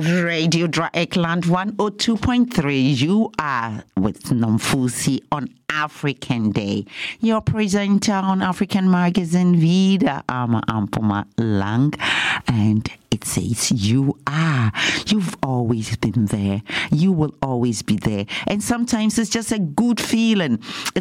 Radio Dreieckland 102.3. You are with Nomfusi on African Day. Your presenter on African Magazine, Vida Ama Ampoma Lang. And it says, you are. You've always been there. You will always be there. And sometimes it's just a good feeling.